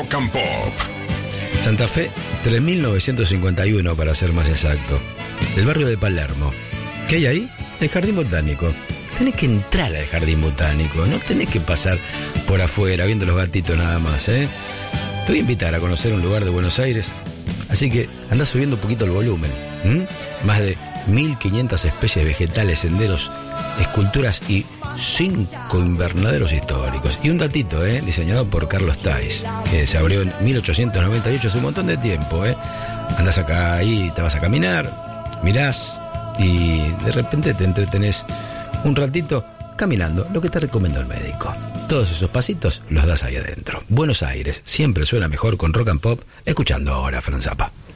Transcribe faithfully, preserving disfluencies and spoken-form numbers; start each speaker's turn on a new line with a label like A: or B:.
A: Rock and Pop.
B: Santa Fe, tres mil novecientos cincuenta y uno para ser más exacto. Del barrio de Palermo. ¿Qué hay ahí? El Jardín Botánico. Tenés que entrar al Jardín Botánico, no tenés que pasar por afuera viendo los gatitos nada más, ¿eh? Te voy a invitar a conocer un lugar de Buenos Aires, así que andá subiendo un poquito el volumen. ¿Mm? Más de mil quinientas especies vegetales, senderos, esculturas y cinco invernaderos históricos. Y un datito, ¿eh? Diseñado por Carlos Tais, que se abrió en mil ochocientos noventa y ocho, hace un montón de tiempo, ¿eh? Andás acá, ahí, te vas a caminar, mirás y de repente te entretenés un ratito caminando, lo que te recomendó el médico. Todos esos pasitos los das ahí adentro. Buenos Aires siempre suena mejor con Rock and Pop, escuchando ahora a Franz Zappa.